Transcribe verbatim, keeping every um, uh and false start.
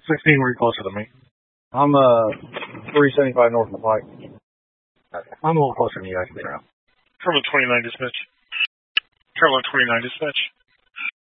sixteen, were you closer to me? I'm uh three seventy-five north of the Pike. Okay. I'm a little closer than you guys. Cumberland twenty-nine dispatch. Cumberland twenty-nine dispatch.